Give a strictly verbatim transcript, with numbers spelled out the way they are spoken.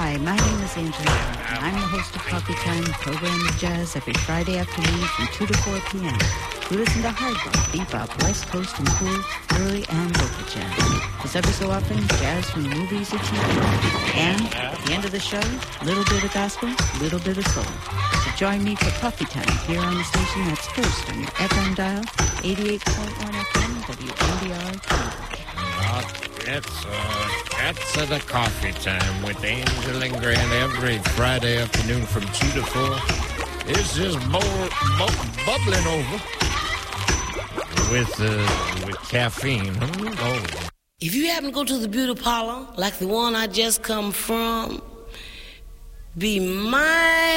Hi, my name is Angela. I'm the host of Coffee Time, a program of jazz every Friday afternoon from two to four p.m. We listen to hard rock, bebop, West Coast, and cool, early and local jazz. As ever so often, jazz from movies or T V. And at the end of the show, a little bit of gospel, a little bit of soul. So join me for Coffee Time here on the station that's first on your F M dial, eighty-eight point one F M, W M B R. It's, uh, that's uh, the Coffee Time with Angel and Grant every Friday afternoon from two to four. It's just bu- bu- bubbling over with, uh, with caffeine. Hmm? Oh. If you happen to go to the beauty parlor, like the one I just come from, be my